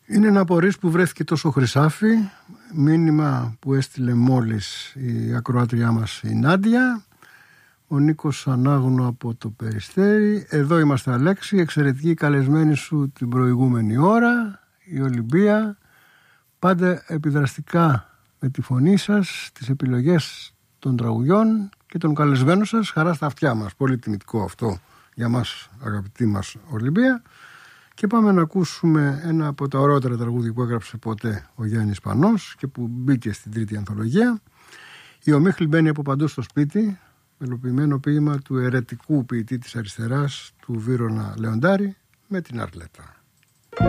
Είναι ένα από ωρίς που βρέθηκε τόσο χρυσάφι, μήνυμα που έστειλε μόλις η ακροάτριά μας η Νάντια, ο Νίκος Ανάγνω από το Περιστέρι. Εδώ είμαστε, Αλέξη, εξαιρετική καλεσμένη σου την προηγούμενη ώρα, η Ολυμπία. Πάντε επιδραστικά με τη φωνή σας, τις επιλογές των τραγουδιών και των καλεσμένων σας, χαρά στα αυτιά μας. Πολύ τιμητικό αυτό για μας, αγαπητή μας Ολυμπία. Και πάμε να ακούσουμε ένα από τα ωραιότερα τραγούδια που έγραψε ποτέ ο Γιάννης Πανός και που μπήκε στην τρίτη ανθολογία. Η ομίχλη μπαίνει από παντού στο σπίτι, μελοποιημένο ποίημα του αιρετικού ποιητή της αριστεράς, του Βύρωνα Λεοντάρη, με την Αρλέτα.